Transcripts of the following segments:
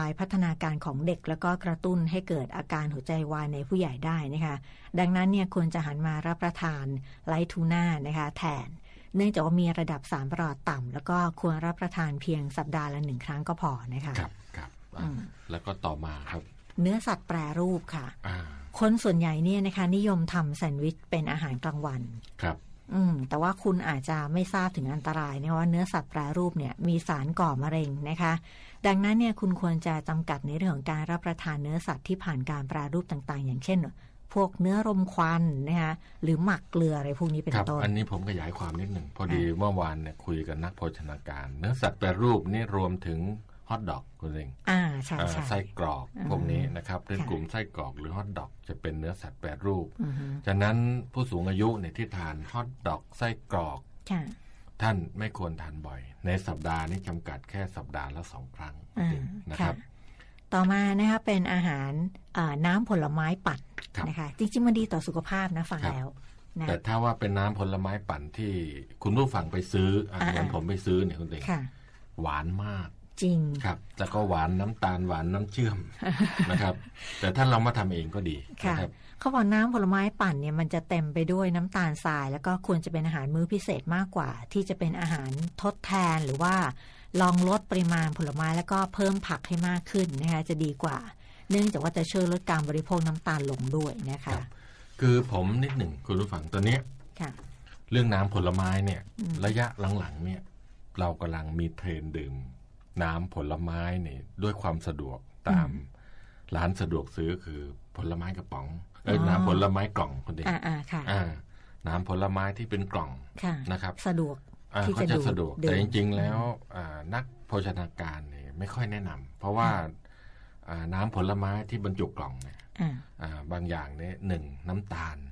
พัฒนาการของเด็กแล้วก็กระตุ้นให้เกิดอาการหัวใจวายในผู้ใหญ่ได้นะคะดังนั้นเนี่ยควรจะหันมารับประทานไลท์ทูน่านะคะแทนเนื่องจากว่ามีระดับสารประหลอดต่ำแล้วก็ควรรับประทานเพียงสัปดาห์ละ1 ครั้งก็พอนะคะครับแล้วก็ต่อมาครับเนื้อสัตว์แปรรูปค่ะคนส่วนใหญ่เนี่ยนะคะนิยมทำแซนด์วิชเป็นอาหารกลางวันครับแต่ว่าคุณอาจจะไม่ทราบถึงอันตรายนะว่าเนื้อสัตว์แปรรูปเนี่ยมีสารก่อมะเร็งนะคะดังนั้นเนี่ยคุณควรจะจำกัดในเรื่องของการรับประทานเนื้อสัตว์ที่ผ่านการแปรรูปต่างๆอย่างเช่นพวกเนื้อรมควันนะคะหรือหมักเกลืออะไรพวกนี้เป็นต้นอันนี้ผมขยายความนิดหนึ่งพอดีเมื่อวานเนี่ยคุยกับนักโภชนาการเนื้อสัตว์แปรรูปนี่รวมถึงฮอทดอกคุณเองใช่ไส้กรอกพวกนี้นะครับเป็นกลุ่มไส้กรอกหรือฮอทดอกจะเป็นเนื้อสัตว์แปรรูปฉะนั้นผู้สูงอายุเนี่ยที่ทานฮอทดอกไส้กรอกท่านไม่ควรทานบ่อยในสัปดาห์นี้จำกัดแค่สัปดาห์ละ2 ครั้งนะครับต่อมานะคะเป็นอาหารน้ำผลไม้ปั่นนะคะจริงๆมันดีต่อสุขภาพนะฟังแล้วนะแต่ถ้าว่าเป็นน้ำผลไม้ปั่นที่คุณผู้ฟังไปซื้อเหมือนผมไปซื้อเนี่ยคุณเองหวานมากจริงครับแล้วก็หวานน้ำตาลหวานน้ำเชื่อมนะครับแต่ถ้าเรามาทำเองก็ดีนะครับเขาบอกน้ำผลไม้ปั่นเนี่ยมันจะเต็มไปด้วยน้ำตาลทรายแล้วก็ควรจะเป็นอาหารมื้อพิเศษมากกว่าที่จะเป็นอาหารทดแทนหรือว่าลองลดปริมาณผลไม้แล้วก็เพิ่มผักให้มากขึ้นนะคะจะดีกว่าเนื่องจากว่าจะช่วยลดการบริโภคน้ำตาลลงด้วยนะคะคือผมนิดหนึ่งคุณผู้ฟังตัวเนี้ยเรื่องน้ำผลไม้เนี่ยระยะหลังๆเนี่ยเรากำลังมีเทรนด์ดื่มน้ำผลไม้เนี่ยด้วยความสะดวกตามร้านสะดวกซื้อคือผลไม้กระป๋องน้ำผลไม้กล่องคนเดียวน้ำผลไม้ที่เป็นกล่องนะครับสะดวกเขาจะสะดวกแต่จริงๆแล้วนักโภชนาการเนี่ยไม่ค่อยแนะนำเพราะว่าน้ำผลไม้ที่บรรจุกล่องเนี่ยบางอย่างเนี่ย1น้ำตาล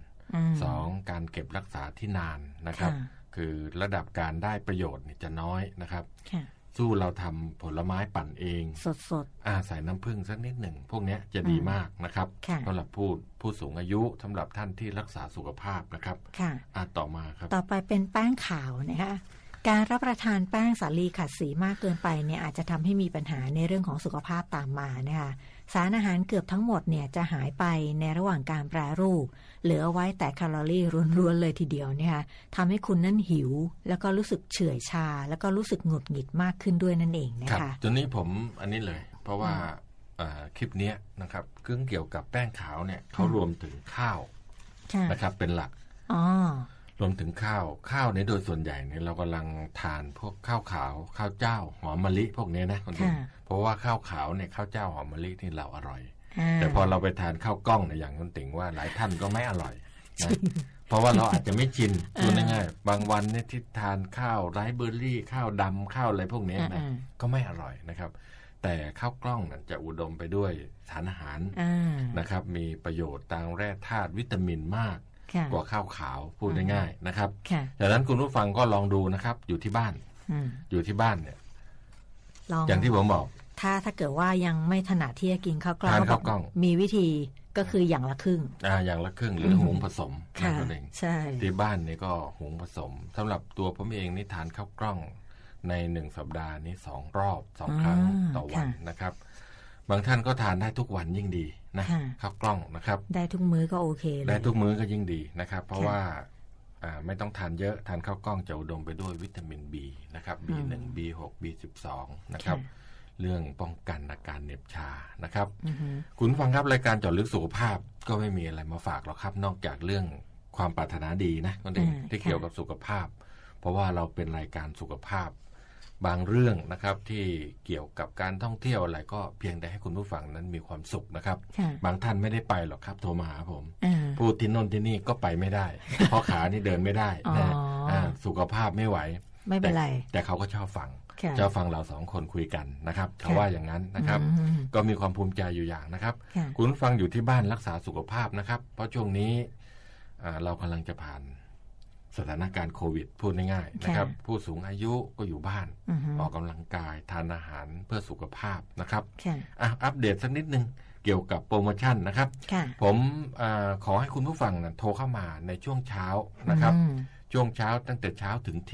2การเก็บรักษาที่นานนะครับคือระดับการได้ประโยชน์เนี่ยจะน้อยนะครับสู้เราทำผลไม้ปั่นเองสดใส่น้ำผึ้งสักนิดหนึ่งพวกนี้จะดีมากนะครับสำหรับผู้สูงอายุสำหรับท่านที่รักษาสุขภาพนะครับต่อมาครับต่อไปเป็นแป้งขาวนะคะการรับประทานแป้งสาลีขัดสีมากเกินไปเนี่ยอาจจะทำให้มีปัญหาในเรื่องของสุขภาพตามมานะคะสารอาหารเกือบทั้งหมดเนี่ยจะหายไปในระหว่างการแปรรูปเหลือไว้แต่แคลอรี่ล้วนๆเลยทีเดียวนะคะทำให้คุณนั้นหิวแล้วก็รู้สึกเฉื่อยชาแล้วก็รู้สึกหงุดหงิดมากขึ้นด้วยนั่นเองนะคะตัวนี้ผมอันนี้เลยเพราะว่าคลิปนี้นะครับเกี่ยวกับแป้งขาวเนี่ยเขารวมถึงข้าวนะครับเป็นหลักรวมถึงข้าวในโดยส่วนใหญ่เนี่ยเรากำลังทานพวกข้าวขาวข้าวเจ้าหอมมะลิพวกนี้นะเพราะว่าข้าวขาวเนี่ยข้าวเจ้าหอมมะลินี่เราอร่อยแต่พอเราไปทานข้าวกล้องเนี่ยอย่างคุณติ๋งว่าหลายท่านก็ไม่อร่อยนะเพราะว่าเราอาจจะไม่ชินพูดง่ายๆบางวันเนี่ยที่ทานข้าวไรซ์เบอร์รี่ข้าวดำข้าวอะไรพวกนี้นะก็ไม่อร่อยนะครับแต่ข้าวกล้องนั้นจะอุดมไปด้วยสารอาหารนะครับมีประโยชน์ทางแร่ธาตุวิตามินมากกว่าข้าวขาวพูดง่ายๆนะครับดังนั้นคุณผู้ฟังก็ลองดูนะครับอยู่ที่บ้านเนี่ยอย่างที่ผมบอกถ้าเกิดว่ายังไม่ถนัดที่จะกินข้าวกล้องมีวิธีก็คืออย่างละครึ่งอย่างละครึ่งหรือหุงผสมนั่นเองใช่ที่บ้านนี่ก็หุงผสมสำหรับตัวผมเองนี่ทานข้าวกล้องใน1สัปดาห์นี้2 รอบ2 ครั้งต่อวันนะครับบางท่านก็ทานได้ทุกวันยิ่งดีนะข้าวกล้องนะครับได้ทุกมื้อก็โอเคเลยได้ทุกมื้อก็ยิ่งดีนะครับเพราะว่าไม่ต้องทานเยอะทานข้าวกล้องจะอุดมไปด้วยวิตามิน B นะครับ B1 B6 B12 นะครับเรื่องป้องกันอาการเหน็บชานะครับคุณฟังครับรายการเจาะลึกสุขภาพก็ไม่มีอะไรมาฝากหรอกครับนอกจากเรื่องความปรารถนาดีนะนั่นเองที่เกี่ยวกับสุขภาพเพราะว่าเราเป็นรายการสุขภาพบางเรื่องนะครับที่เกี่ยวกับการท่องเที่ยวอะไรก็เพียงแต่ให้คุณผู้ฟังนั้นมีความสุขนะครับบางท่านไม่ได้ไปหรอกครับโทรมาหาผมพูดที่โน่นที่นี่ก็ไปไม่ได้เพราะขานี่เดินไม่ได้นะสุขภาพไม่ไหวไม่เป็นไรแต่เขาก็ชอบฟังเรา2 คนคุยกันนะครับเขาว่าอย่างนั้นนะครับก็มีความภูมิใจอยู่อย่างนะครับคุณฟังอยู่ที่บ้านรักษาสุขภาพนะครับเพราะช่วงนี้เรากำลังจะผ่านสถานการณ์โควิดพูดง่ายๆนะครับผู้สูงอายุก็อยู่บ้านออกกำลังกายทานอาหารเพื่อสุขภาพนะครับอัปเดตสักนิดนึงเกี่ยวกับโปรโมชั่นนะครับผมขอให้คุณผู้ฟังโทรเข้ามาในช่วงเช้านะครับช่วงเช้าตั้งแต่เช้าถึงเที่ยง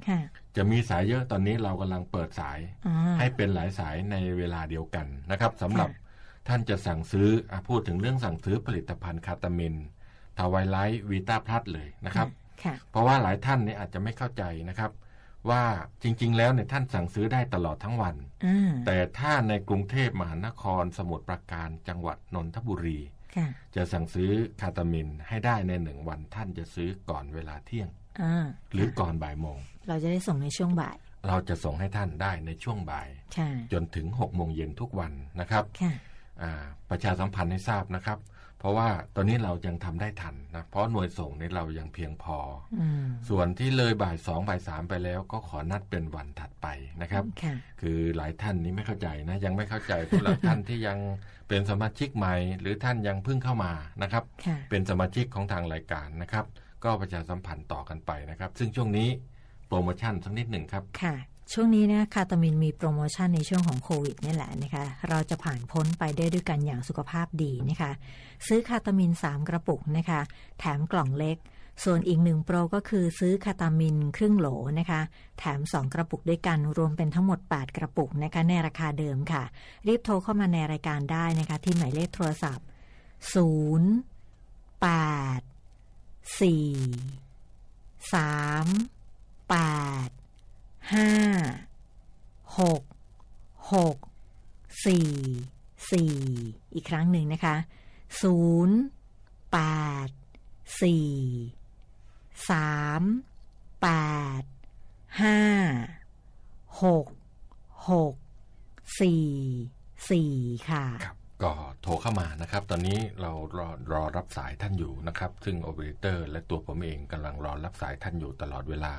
จะมีสายเยอะตอนนี้เรากำลังเปิดสายให้เป็นหลายสายในเวลาเดียวกันนะครับสำหรับท่านจะสั่งซื้อพูดถึงเรื่องสั่งซื้อผลิตภัณฑ์คาตามินทาวายไลท์วีต้าพลัสเลยนะครับเพราะว่าหลายท่านเนี่ยอาจจะไม่เข้าใจนะครับว่าจริงๆแล้วเนี่ยท่านสั่งซื้อได้ตลอดทั้งวันแต่ถ้าในกรุงเทพมหานครสมุทรปราการจังหวัดนนทบุรีจะสั่งซื้อคาตามินให้ได้ใน1 วันท่านจะซื้อก่อนเวลาเที่ยงหรือก่อนบ่ายโมงเราจะได้ส่งในช่วงบ่ายเราจะส่งให้ท่านได้ในช่วงบ่ายจนถึง6 โมงเย็นทุกวันนะครับประชาสัมพันธ์ให้ทราบนะครับเพราะว่าตอนนี้เรายังทำได้ทันนะเพราะหน่วยส่งในเรายังเพียงพอส่วนที่เลยบ่าย 2 บ่าย 3ไปแล้วก็ขอนัดเป็นวันถัดไปนะครับคือหลายท่านนี้ไม่เข้าใจนะยังไม่เข้าใจสำหรับท่านที่ยังเป็นสมาชิกใหม่หรือท่านยังเพิ่งเข้ามานะครับเป็นสมาชิกของทางรายการนะครับก็ประชาสัมพันธ์ต่อกันไปนะครับซึ่งช่วงนี้โปรโมชั่นสักนิดหนึ่งครับค่ะช่วงนี้นะคาตามินมีโปรโมชั่นในช่วงของโควิดนี่แหละนะคะเราจะผ่านพ้นไปได้ด้วยกันอย่างสุขภาพดีนะคะซื้อคาตามิน3 กระปุกนะคะแถมกล่องเล็กส่วนอีก1 โปรก็คือซื้อคาตามินครึ่งโหลนะคะแถม2 กระปุกด้วยกันรวมเป็นทั้งหมด8 กระปุกนะคะในราคาเดิมค่ะรีบโทรเข้ามาในรายการได้นะคะที่หมายเลขโทรศัพท์อีกครั้งหนึ่งนะคะ0843856644ค่ะครับก็โทรเข้ามานะครับตอนนี้เรารอรับสายท่านอยู่นะครับซึ่งโอเปอเรเตอร์และตัวผมเองกำลังรอรับสายท่านอยู่ตลอดเวลา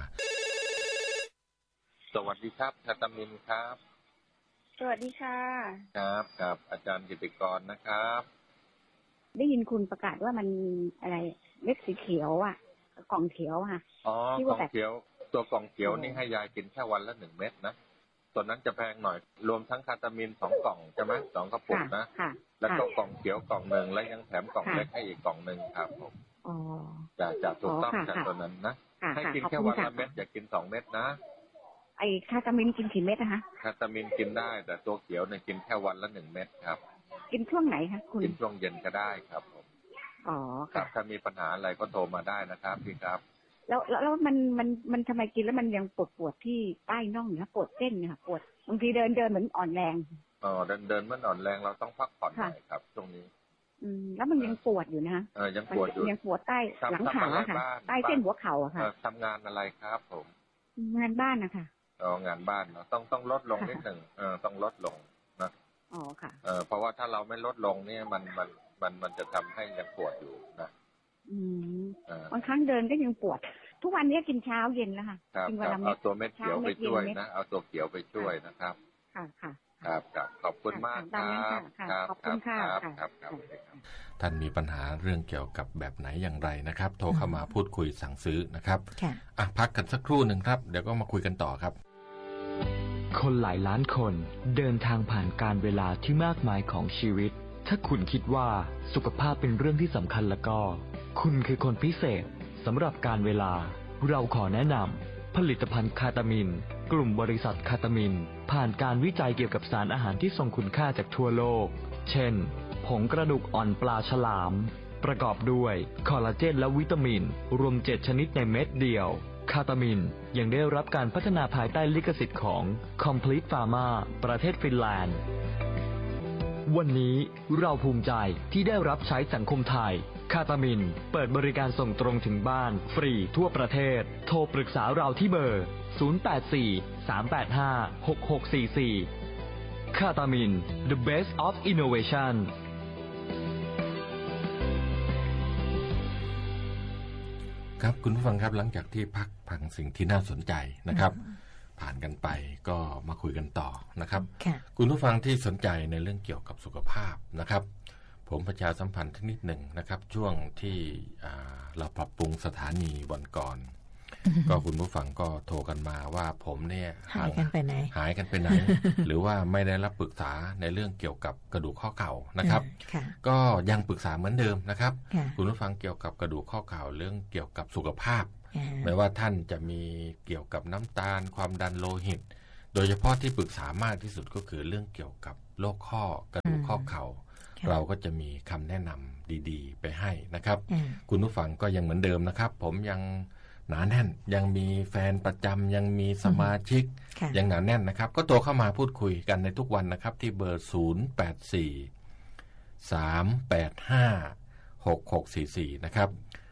สวัสดีครับคาตามินครับสวัสดีค่ะครับกับอาจารย์กิติกรนะครับได้ยินคุณประกาศว่ามันอะไรเม็ดสีเขียวกล่องเขียวค่ะกล่องเขียวตัวกล่องเขียวนี่ให้ยายกินแค่วันละ1 เม็ดนะตัวนั้นจะแพงหน่อยรวมทั้งคาตามิน2 กล่องใช่ไหม2 กระปุกนะแล้วก็กล่องเขียวกล่องนึงแล้วยังแถมกล่องเล็กให้อีกกล่องนึงครับผมจะถูกต้องจากตัวนั้นนะให้กินแค่วันละเม็ดอย่ากิน2 เม็ดนะไอ้คาตามินกินกี่เม็ดนะคะคาตามินกินได้แต่ตัวเขียวเนี่ยกินแค่วันละ1 เม็ดครับกินช่วงไหนคะคุณกินช่วงเย็นก็ได้ครับผมครับถ้ามีปัญหาอะไรก็โทรมาได้นะครับพี่ครับแล้วมันทำไมกินแล้วมันยังปวดที่ใต้น่องเนี่ยปวดเส้นเนี่ยปวดบางทีเดินเหมือนอ่อนแรงเดินมันอ่อนแรงเราต้องพักผ่อนหน่อยครับตรงนี้แล้วมันยังปวดอยู่นะยังปวดอยู่ยังปวดใต้หลังขาค่ะใต้เส้นหัวเข่าค่ะทำงานอะไรครับผมงานบ้านนะคะงานบ้านเนาะต้องลดลงนิดหนึ่งต้องลดลงนะค่ะเพราะว่าถ้าเราไม่ลดลงเนี่ยมันจะทำให้ยังปวดอยู่นะบางครั้งเดินก็ยังปวดทุกวันนี้กินเช้าเย็นแล้วค่ะกินวันละเม็ดเอาตัวเม็ดเขียวไปช่วยนะเอาตัวเขียวไปช่วยนะครับค่ะครับขอบคุณมากครับขอบคุณค่ะครับท่านมีปัญหาเรื่องเกี่ยวกับแบบไหนอย่างไรนะครับโทรเข้ามาพูดคุยสั่งซื้อนะครับพักกันสักครู่หนึ่งครับเดี๋ยวก็มาคุยกันต่อครับคนหลายล้านคนเดินทางผ่านการเวลาที่มากมายของชีวิตถ้าคุณคิดว่าสุขภาพเป็นเรื่องที่สำคัญแล้วก็คุณคือคนพิเศษสำหรับการเวลาเราขอแนะนำผลิตภัณฑ์คาตามินกลุ่มบริษัทคาตามินผ่านการวิจัยเกี่ยวกับสารอาหารที่ทรงคุณค่าจากทั่วโลกเช่นผงกระดูกอ่อนปลาฉลามประกอบด้วยคอลลาเจนและวิตามินรวม7 ชนิดในเม็ดเดียวคาตามินยังได้รับการพัฒนาภายใต้ลิขสิทธิ์ของ Complete Pharma ประเทศฟินแลนด์วันนี้เราภูมิใจที่ได้รับใช้สังคมไทยคาตามินเปิดบริการส่งตรงถึงบ้านฟรีทั่วประเทศโทรปรึกษาเราที่เบอร์0843856644คาตามิน The Best of Innovation ครับคุณผู้ฟังครับหลังจากที่พักฟังสิ่งที่น่าสนใจนะครับผ่านกันไปก็มาคุยกันต่อนะครับคุณผู้ฟังที่สนใจในเรื่องเกี่ยวกับสุขภาพนะครับผมประชาสัมพันธ์นิดหนึ่งนะครับช่วงที่เราปรับปรุงสถานีวันก่อนก็คุณผู้ฟังก็โทรกันมาว่าผมเนี่ยหายกันไปไหนหรือว่าไม่ได้รับปรึกษาในเรื่องเกี่ยวกับกระดูกข้อเข่านะครับก็ยังปรึกษาเหมือนเดิมนะครับคุณผู้ฟังเกี่ยวกับกระดูกข้อเข่าเรื่องเกี่ยวกับสุขภาพไม่ว่าท่านจะมีเกี่ยวกับน้ำตาลความดันโลหิตโดยเฉพาะที่ปรึกษามากที่สุดก็คือเรื่องเกี่ยวกับโรคข้อกระดูกข้อเข่าเราก็จะมีคำแนะนำดีๆไปให้นะครับคุณผู้ฟังก็ยังเหมือนเดิมนะครับผมยังหนาแน่นยังมีแฟนประจำยังมีสมาชิกยังหนาแน่นนะครับก็โทรเข้ามาพูดคุยกันในทุกวันนะครับที่เบอร์084-385-6644นะครับ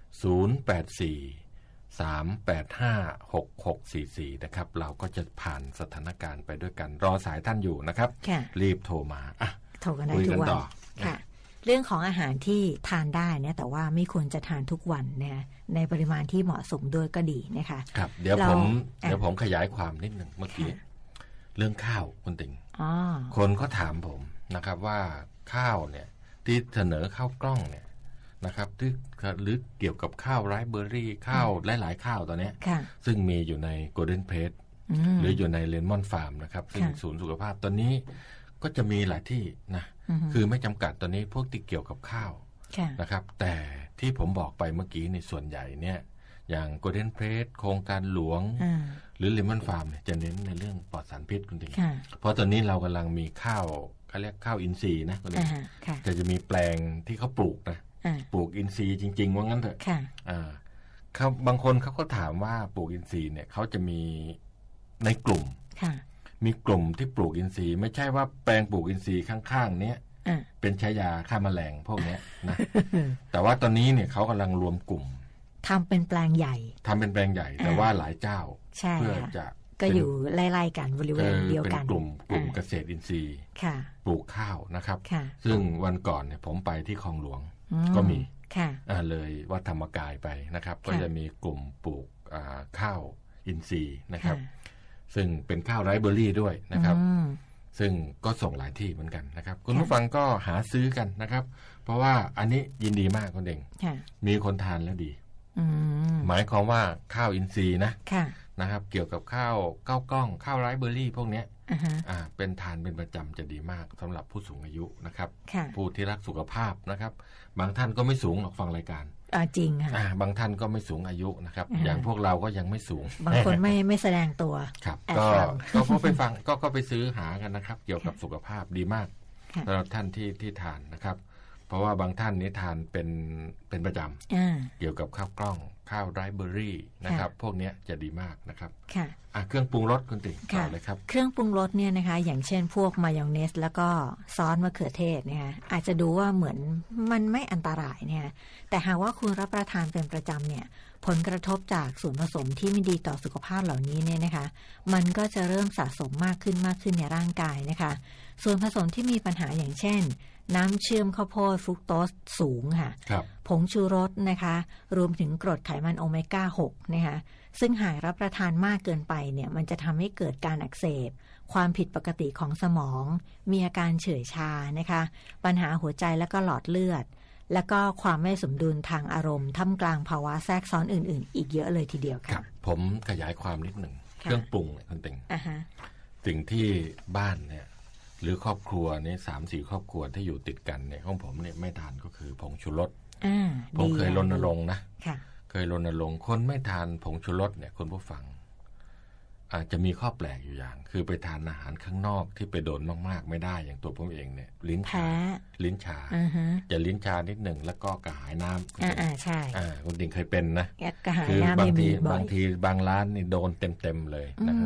084-385-6644นะครับเราก็จะผ่านสถานการณ์ไปด้วยกันรอสายท่านอยู่นะครับรีบโทรมาโทรกันได้ทุกวันค่ะเรื่องของอาหารที่ทานได้เนี่ยแต่ว่าไม่ควรจะทานทุกวันเนี่ยในปริมาณที่เหมาะสมด้วยก็ดีนะคะครับเดี๋ยวผมขยายความนิดหนึ่งเมื่อกี้เรื่องข้าวคุณติ๋งคนเขาถามผมนะครับว่าข้าวเนี่ยที่เสนอข้าวกล้องเนี่ยนะครับหรือเกี่ยวกับข้าวไรซ์เบอร์รี่ข้าวหลายๆข้าวตอนนี้ซึ่งมีอยู่ในโกลเด้นเพสหรืออยู่ในเลมอนฟาร์มนะครับซึ่งศูนย์สุขภาพตอนนี้ก็จะมีหลายที่นะคือไม่จำกัดตอนนี้พวกที่เกี่ยวกับข้าวนะครับแต่ที่ผมบอกไปเมื่อกี้ในส่วนใหญ่เนี่ยอย่างโกลเด้นเพสโครงการหลวงหรือเลมอนฟาร์มเนี่ยจะเน้นในเรื่องปลอดสารพิษคุณติ๋งเพราะตอนนี้เรากำลังมีข้าวเขาเรียกข้าวอินทรีย์นะคุณติ๋งจะมีแปลงที่เขาปลูกนะปลูกอินทรีย์จริงๆว่างั้นเถอะเขาบางคนเขาก็ถามว่าปลูกอินทรีย์เนี่ยเขาจะมีในกลุ่มมีกลุ่มที่ปลูกอินทรีย์ไม่ใช่ว่าแปลงปลูกอินทรีย์ข้างๆเนี้ยเป็นใช้ยาฆ่าแมลงพวกนี้นะ แต่ว่าตอนนี้เนี่ยเขากำลังรวมกลุ่มทำเป็นแปลงใหญ่แต่ว่าหลายเจ้าเพื่อจะก็อยู่ไล่ๆกันบริเวณเดียวกันเป็นกลุ่มเกษตรอินทรีย์ปลูกข้าวนะครับซึ่งวันก่อนเนี่ยผมไปที่คลองหลวงก็มีเลยวัดธรรมกายไปนะครับก็จะมีกลุ่มปลูกข้าวอินทรีย์นะครับซึ่งเป็นข้าวไรซ์เบอร์รี่ด้วยนะครับซึ่งก็ส่งหลายที่เหมือนกันนะครับคุณผู้ฟังก็หาซื้อกันนะครับเพราะว่าอันนี้ยินดีมากคุณเด่งมีคนทานแล้วดีหมายความว่าข้าวอินทรีย์นะครับเกี่ยวกับข้าวกล้องข้าวไรซ์เบอร์รี่พวกนี้เป็นทานเป็นประจำจะดีมากสำหรับผู้สูงอายุนะครับผู้ที่รักสุขภาพนะครับบางท่านก็ไม่สูงหรอกฟังรายการจริงค่ะบางท่านก็ไม่สูงอายุนะครับอย่างพวกเราก็ยังไม่สูงบางคนไม่แสดงตัวครับก็ไปฟังก็ไปซื้อหากันนะครับเกี่ยวกับสุขภาพดีมากสำหรับท่านที่ทานนะครับเพราะว่าบางท่านนี้ทานเป็นประจำเกี่ยวกับข้าวกล้องข้าวไรซ์เบอร์รี่นะครับพวกนี้จะดีมากนะครับเครื่องปรุงรสคุณติ๋งต่อเลยครับเครื่องปรุงรสเนี่ยนะคะอย่างเช่นพวกมายองเนสแล้วก็ซอสมะเขือเทศนะคะอาจจะดูว่าเหมือนมันไม่อันตรายเนี่ยแต่หากว่าคุณรับประทานเป็นประจำเนี่ยผลกระทบจากส่วนผสมที่ไม่ดีต่อสุขภาพเหล่านี้เนี่ยนะคะมันก็จะเริ่มสะสมมากขึ้นในร่างกายนะคะส่วนผสมที่มีปัญหาอย่างเช่นน้ำเชื่อมข้าวโพดฟรุกโตสสูงค่ะผงชูรสนะคะรวมถึงกรดไขมันโอเมก้า 6นะคะซึ่งหากรับประทานมากเกินไปเนี่ยมันจะทำให้เกิดการอักเสบความผิดปกติของสมองมีอาการเฉื่อยชานะคะปัญหาหัวใจและก็หลอดเลือดแล้วก็ความไม่สมดุลทางอารมณ์ท่ามกลางภาวะแทรกซ้อนอื่นๆอีกเยอะเลยทีเดียวค่ะผมขยายความนิดหนึ่งเครื่องปรุงเนี่ยคุณติ๋งสิ่งที่บ้านเนี่ยหรือครอบครัวนี่ 3-4 ครอบครัวที่อยู่ติดกันเนี่ยของผมเนี่ยไม่ทานก็คือผงชูรสผมเคยรณรงค์นะเคยรณรงค์คนไม่ทานผงชูรสเนี่ยคนผู้ฟังอาจจะมีข้อแปลกอยู่อย่างคือไปทานอาหารข้างนอกที่ไปโดนมากๆไม่ได้อย่างตัวผมเองเนี่ยลิ้นชาจะลิ้นชานิดหนึ่งแล้วก็กระหายน้ำใช่คุณติ๋งเคยเป็นนะคือบางทีบางร้านนี่โดนเต็มเลยนะครับ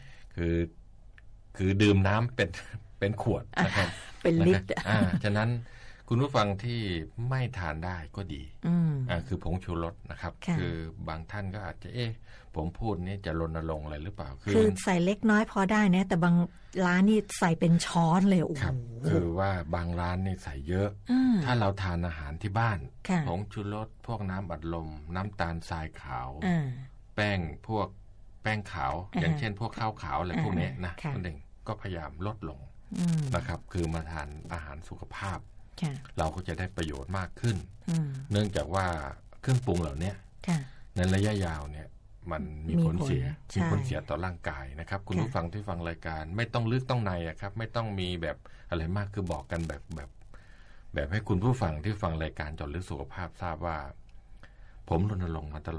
คือดื่มน้ำเป็นขวดนะครับเป็นลิตรฉะนั้นคุณผู้ฟังที่ไม่ทานได้ก็ดีคือผงชูรสนะครับคือบางท่านก็อาจจะผมพูดนี่จะรณรงค์อะไรหรือเปล่าคือใส่เล็กน้อยพอได้นะแต่บางร้านนี่ใส่เป็นช้อนเลยโอ้โหคือว่าบางร้านนี่ใส่เยอะถ้าเราทานอาหารที่บ้านผงชูรสพวกน้ำอัดลมน้ำตาลทรายขาวแป้งขาวอย่างเช่นพวกข้าวขาวอะไรพวกนี้นะนั่นเองก็พยายามลดลงนะครับคือมาทานอาหารสุขภาพเราก็จะได้ประโยชน์มากขึ้นเนื่องจากว่าเครื่องปรุงเหล่านี้ในระยะยาวเนี่ยมันมีผลเสียต่อร่างกายนะครับคุณผู้ฟังที่ฟังรายการไม่ต้องลึกต้องในครับไม่ต้องมีแบบอะไรมากคือบอกกันแบบให้คุณผู้ฟังที่ฟังรายการเจาะลึกสุขภาพทราบว่าผมรณรงค์มาตลอด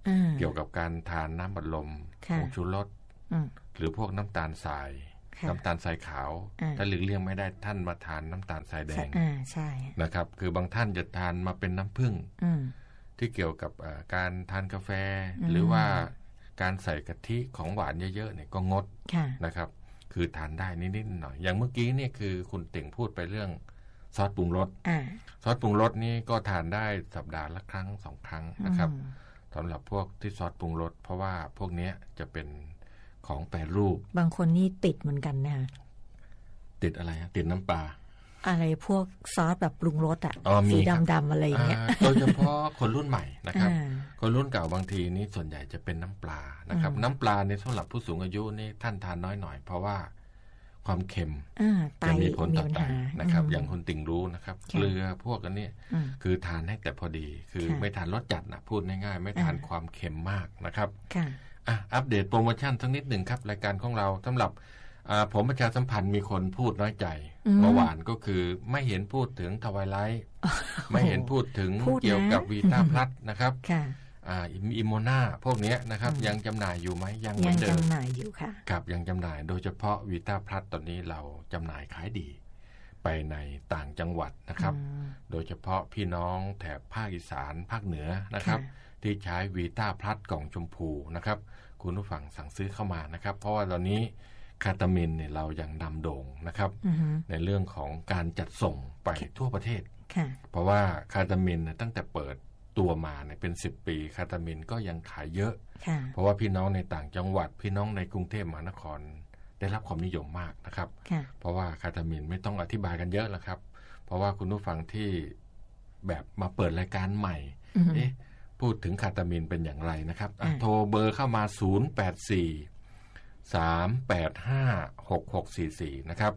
เกี่ยวกับการทานน้ำบัดลมผงชูรสหรือพวกน้ำตาลทรายน้ำตาลทรายขาวถ้าหลีกเลี่ยงไม่ได้ท่านมาทานน้ำตาลทรายแดงใช่นะครับคือบางท่านจะทานมาเป็นน้ำผึ้งที่เกี่ยวกับการทานกาแฟหรือว่าการใส่กะทิของหวานเยอะๆเนี่ยก็งดนะครับคือทานได้นิดๆหน่อยอย่างเมื่อกี้เนี่ยคือคุณติ่งพูดไปเรื่องซอสปรุงรสซอสปรุงรสนี่ก็ทานได้สัปดาห์ละครั้ง2 ครั้งนะครับสำหรับพวกที่ซอสปรุงรสเพราะว่าพวกนี้จะเป็นของแปรรูปบางคนนี่ติดเหมือนกันนะติดอะไรติดน้ำปลาอะไรพวกซอสแบบปรุงรสสีดำๆอะไรอย่างเงี้ยโดยเฉพาะคนรุ่นใหม่นะครับคนรุ่นเก่าบางทีนี่ส่วนใหญ่จะเป็นน้ำปลานะครับน้ำปลาในสำหรับผู้สูงอายุนี่ท่านทานน้อยหน่อยเพราะว่าความเค็มจะมีผลต่อไตนะครับอย่างคนติ่งรู้นะครับเกลือพวกอันนี้คือทานให้แต่พอดีคือไม่ทานรสจัดนะพูดง่ายๆไม่ทานความเค็มมากนะครับอัปเดตโปรโมชั่นสักนิดหนึ่งครับรายการของเราสำหรับผมประชาสัมพันธ์มีคนพูดน้อยใจเมื่อวานก็คือไม่เห็นพูดถึงทวายไลท์ไม่เห็นพูดถึงเกี่ยวกับวีต้าพลัสนะครับอิโมนาพวกนี้นะครับยังจำหน่ายอยู่ไหมยังเหมือนเดิมยังจำหน่ายอยู่ค่ะครับยังจำหน่ายโดยเฉพาะวีต้าพลัสตอนนี้เราจำหน่ายขายดีไปในต่างจังหวัดนะครับโดยเฉพาะพี่น้องแถบภาคอีสานภาคเหนือนะครับที่ใช้วีต้าพลัสกล่องชมพูนะครับคุณผู้ฟังสั่งซื้อเข้ามานะครับเพราะว่าตอนนี้คาตามินเนี่ยเรายังนำโด่งนะครับในเรื่องของการจัดส่งไปทั่วประเทศเพราะว่าคาตามินตั้งแต่เปิดตัวมาเนี่ยเป็น10 ปีคาตามินก็ยังขายเยอะเพราะว่าพี่น้องในต่างจังหวัดพี่น้องในกรุงเทพมหานครได้รับความนิยมมากนะครับเพราะว่าคาตามินไม่ต้องอธิบายกันเยอะแล้วครับเพราะว่าคุณผู้ฟังที่แบบมาเปิดรายการใหม่พูดถึงคาตามินเป็นอย่างไรนะครับโทรเบอร์เข้ามา084-385-6644นะครับ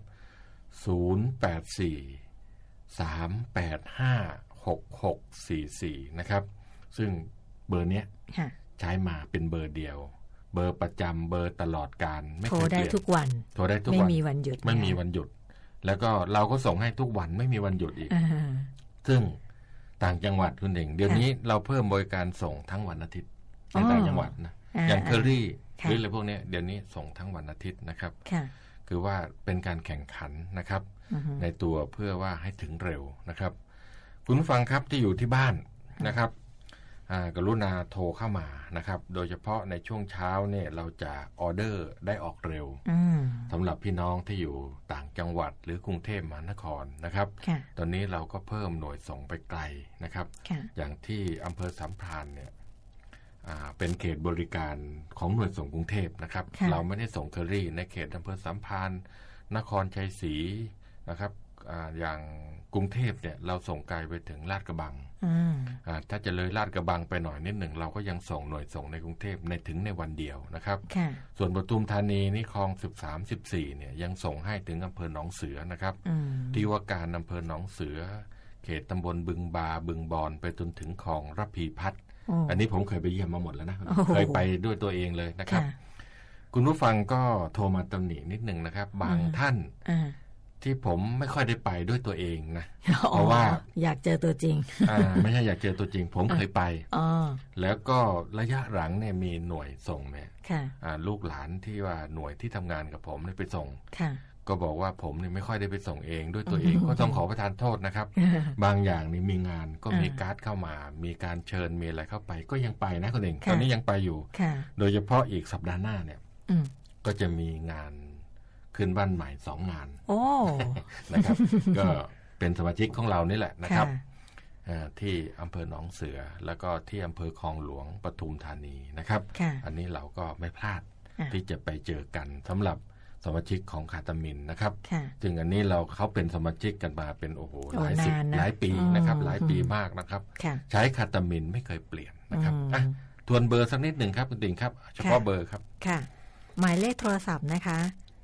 084-385-6644นะครับซึ่งเบอร์เนี้ยใช้มาเป็นเบอร์เดียวเบอร์ประจำเบอร์ตลอดการไม่เคยเปลี่ยนโทรได้ทุกวันไม่มีวันหยุดไม่มีวันหยุดแล้วก็เราก็ส่งให้ทุกวันไม่มีวันหยุดอีกซึ่งต่างจังหวัดคุณเองเดี๋ยวนี้เราเพิ่มบริการส่งทั้งวันอาทิตย์ในต่างจังหวัดนะอย่างเคอรี่หรืออะไรพวกนี้เดี๋ยวนี้ส่งทั้งวันอาทิตย์นะครับคือว่าเป็นการแข่งขันนะครับในตัวเพื่อว่าให้ถึงเร็วนะครับคุณผู้ฟังครับที่อยู่ที่บ้านนะครับกรุณาโทรเข้ามานะครับโดยเฉพาะในช่วงเช้าเนี่ยเราจะออเดอร์ได้ออกเร็วสำหรับพี่น้องที่อยู่ต่างจังหวัดหรือกรุงเทพมหานครนะครับตอนนี้เราก็เพิ่มหน่วยส่งไปไกลนะครับอย่างที่อำเภอสามพรานเนี่ยเป็นเขตบริการของหน่วยส่งกรุงเทพนะครับเราไม่ได้ส่งเคอรี่ในเขตอำเภอสามพรานนครชัยศรีนะครับอย่างกรุงเทพเนี่ยเราส่งไกลไปถึงลาดกระบังถ้าจะเลยลาดกระบังไปหน่อยนิดหนึ่งเราก็ยังส่งหน่วยส่งในกรุงเทพในวันเดียวนะครับส่วนปทุมธานีนี่คลอง13-14เนี่ยยังส่งให้ถึงอำเภอหนองเสือนะครับที่ว่าการอำเภอหนองเสือเขตตำบลบึงบาบึงบอนไปจนถึงคลองระพีพัฒน์อันนี้ผมเคยไปเยี่ยมมาหมดแล้วนะเคยไปด้วยตัวเองเลยนะครับคุณผู้ฟังก็โทรมาตำหนินิดนึงนะครับบางท่านที่ผมไม่ค่อยได้ไปด้วยตัวเองนะเพราะว่าอยากเจอตัวจริงไม่ใช่อยากเจอตัวจริงผมเคยไปแล้วก็ระยะหลังเนี่ยมีหน่วยส่งเนี่ยลูกหลานที่ว่าหน่วยที่ทำงานกับผมเนี่ยไปส่งก็บอกว่าผมเนี่ยไม่ค่อยได้ไปส่งเองด้วยตัวเองก็ต้องขอประทานโทษนะครับบางอย่างนี่มีงานก็มีการ์ดเข้ามามีการเชิญมีอะไรเข้าไปก็ยังไปนะคุณเองตอนนี้ยังไปอยู่โดยเฉพาะอีกสัปดาห์หน้าเนี่ยก็จะมีงานขึ้นบ้านใหม่2 งานนะครับก็เป็นสมาชิกของเรานี่แหละนะครับที่อำเภอหนองเสือแล้วก็ที่อำเภอคลองหลวงปทุมธานีนะครับอันนี้เราก็ไม่พลาดที่จะไปเจอกันสำหรับสมาชิกของคาตามินนะครับซึ่งอันนี้เขาเป็นสมาชิกกันมาเป็นหลายปีนะครับหลายปีมากนะครับใช้คาตามินไม่เคยเปลี่ยนนะครับทวนเบอร์สักนิดหนึ่งครับคุณติ๋งครับเฉพาะเบอร์ครับค่ะหมายเลขโทรศัพท์นะคะ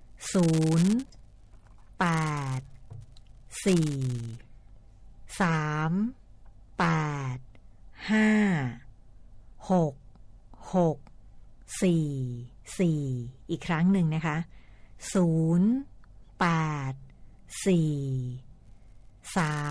084-385-6644อีกครั้งหนึ่งนะคะ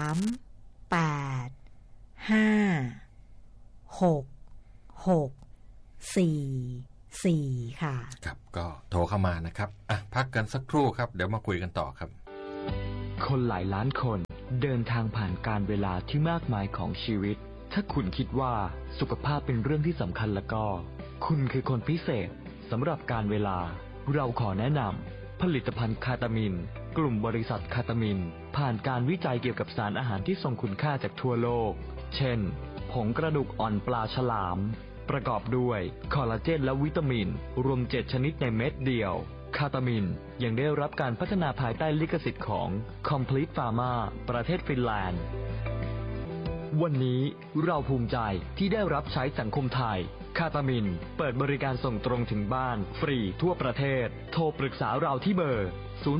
084-385-6644 444ค่ะครับก็โทรเข้ามานะครับพักกันสักครู่ครับเดี๋ยวมาคุยกันต่อครับคนหลายล้านคนเดินทางผ่านการเวลาที่มากมายของชีวิตถ้าคุณคิดว่าสุขภาพเป็นเรื่องที่สำคัญแล้วก็คุณคือคนพิเศษสำหรับการเวลาเราขอแนะนำผลิตภัณฑ์คาตามินกลุ่มบริษัทคาตามินผ่านการวิจัยเกี่ยวกับสารอาหารที่ทรงคุณค่าจากทั่วโลกเช่นผงกระดูกอ่อนปลาฉลามประกอบด้วยคอลลาเจนและวิตามินรวม7ชนิดในเม็ดเดียวคาตามินยังได้รับการพัฒนาภายใต้ลิขสิทธิ์ของ Complete Pharma ประเทศฟินแลนด์วันนี้เราภูมิใจที่ได้รับใช้สังคมไทยคาตามินเปิดบริการส่งตรงถึงบ้านฟรีทั่วประเทศโทรปรึกษาเราที่เบอร์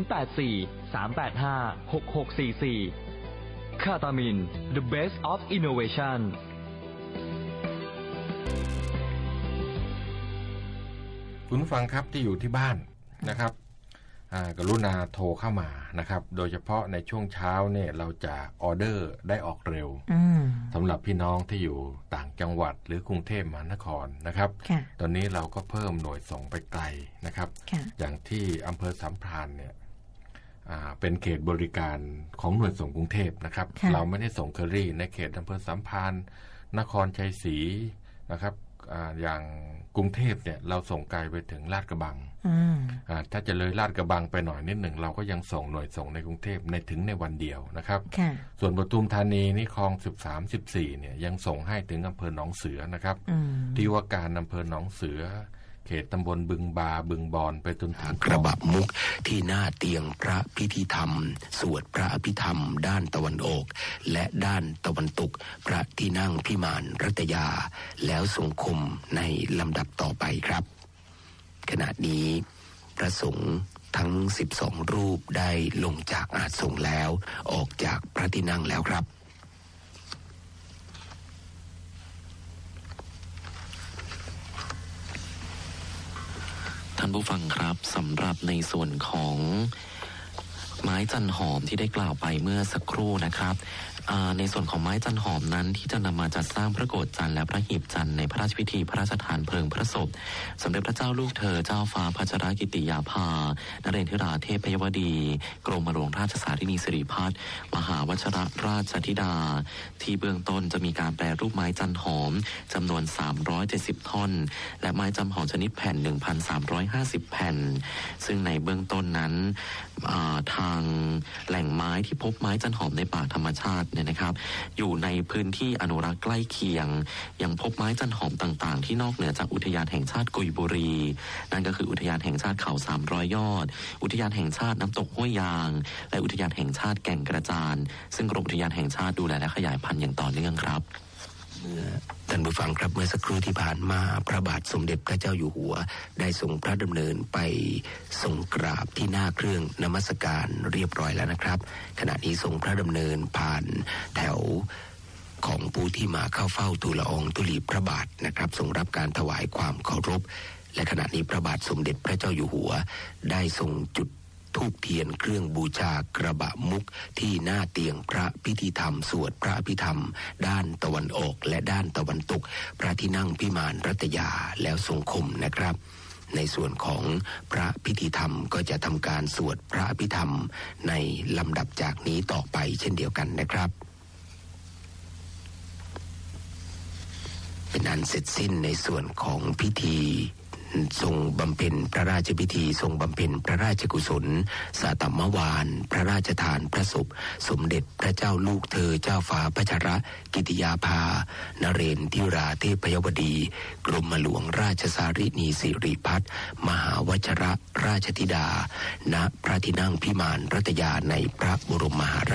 0843856644คาตามิน The Best of Innovation คุณฟังครับที่อยู่ที่บ้านนะครับกรุณาโทรเข้ามานะครับโดยเฉพาะในช่วงเช้าเนี่ยเราจะออเดอร์ได้ออกเร็วสำหรับพี่น้องที่อยู่ต่างจังหวัดหรือกรุงเทพมหานครนะครับตอนนี้เราก็เพิ่มหน่วยส่งไปไกลนะครับอย่างที่อำเภอสามพรานเนี่ยเป็นเขตบริการของหน่วยส่งกรุงเทพนะครับเราไม่ได้ส่งเคอรี่ในเขตอำเภอสามพรานนครชัยศรีนะครับอย่างกรุงเทพเนี่ยเราส่งไกลไปถึงลาดกระบังถ้าจะเลยลาดกระบังไปหน่อยนิดหนึ่งเราก็ยังส่งหน่วยส่งในกรุงเทพในวันเดียวนะครับส่วนปทุมธานีนี่คลอง13-14เนี่ยยังส่งให้ถึงอำเภอหนองเสือนะครับที่ว่าการอำเภอหนองเสือเขตตำบลบึงบาบึงบอนไปจนถึงกระบะมุกที่หน้าเตียงพระพิธีธรรมสวดพระอภิธรรมด้านตะวันออกและด้านตะวันตกพระที่นั่งพิมานรัตยาแล้วทรงคมในลำดับต่อไปครับขณะนี้พระสงฆ์ทั้ง12รูปได้ลงจากอาสงฆ์แล้วออกจากพระที่นั่งแล้วครับท่านผู้ฟังครับสำหรับในส่วนของไม้จันหอมที่ได้กล่าวไปเมื่อสักครู่นะครับในส่วนของไม้จันหอมนั้นที่จะนำมาจัดสร้างพระโกฐจันทร์และพระหีบจันทร์ในพระราชพิธีพระราชทานเพลิงพระศพสมเด็จพระเจ้าลูกเธอเจ้าฟ้าพัชรกิติยาภานเรนทิราเทพยวดีกรมหลวงราชสารินีสิริพัฒน์มหาวชิรราชธิดาที่เบื้องต้นจะมีการแปรรูปไม้จันหอมจำนวน370ท่อนและไม้จันหอมชนิดแผ่น 1,350 แผ่นซึ่งในเบื้องต้นนั้นทางแหล่งไม้ที่พบไม้จันหอมในป่าธรรมชาติเนี่ยนะครับอยู่ในพื้นที่อนุรักษ์ใกล้เคียงยังพบไม้จันหอมต่างๆที่นอกเหนือจากอุทยานแห่งชาติกุยบุรีนั่นก็คืออุทยานแห่งชาติเขา300 ยอดอุทยานแห่งชาติน้ำตกห้วยยางและอุทยานแห่งชาติแก่งกระจานซึ่งกรมอุทยานแห่งชาติดูแลและขยายพันธุ์อย่างต่อเนื่องครับท่านผู้ฟังครับเมื่อสักครู่ที่ผ่านมาพระบาทสมเด็จพระเจ้าอยู่หัวได้ทรงพระดำเนินไปทรงกราบที่หน้าเครื่องนมัสการเรียบร้อยแล้วนะครับขณะนี้ทรงพระดำเนินผ่านแถวของผู้ที่มาเข้าเฝ้าทูลละอองธุลีพระบาทนะครับทรงรับการถวายความเคารพและขณะนี้พระบาทสมเด็จพระเจ้าอยู่หัวได้ทรงจุดธูปเทียนเครื่องบูชากระบะมุกที่หน้าเตียงพระพิธีธรรมสวดพระอภิธรรมด้านตะวันออกและด้านตะวันตกพระที่นั่งพิมานรัตยาแล้วทรงคมนะครับในส่วนของพระพิธีธรรมก็จะทำการสวดพระอภิธรรมในลำดับจากนี้ต่อไปเช่นเดียวกันนะครับเป็นอันเสร็จสิ้นในส่วนของพิธีทรงบำเพ็ญพระราชพิธีทรงบำเพ็ญพระราชกุศลสาตมวานพระราชทานพระศพสมเด็จพระเจ้าลูกเธอเจ้าฟ้าพัชรกิติยาภานเรนทิราเทพยวดีกรมหลวงราชสารินีสิริพัฒน์มหาวชิรราชธิดาณพระที่นั่งพิมานรัตยาในพระบรมมหาราช